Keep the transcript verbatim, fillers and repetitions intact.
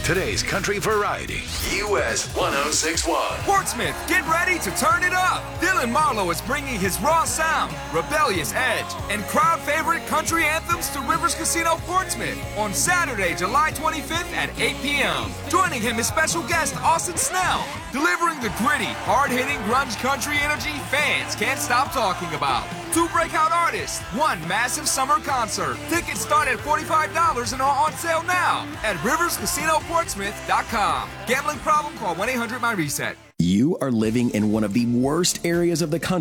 Today's country variety, U S one oh six point one. Portsmouth, get ready to turn it up. Dylan Marlowe is bringing his raw sound, rebellious edge, and crowd favorite country anthems to Rivers Casino Portsmouth on Saturday, July twenty-fifth at eight p.m. Joining him is special guest Austin Snell, delivering the gritty, hard-hitting grunge country energy fans can't stop talking about. Two breakout artists, one massive summer concert. Tickets start at forty-five dollars and are on sale now at rivers casino portsmouth dot com. Gambling problem? Call one eight hundred my reset. You are living in one of the worst areas of the country.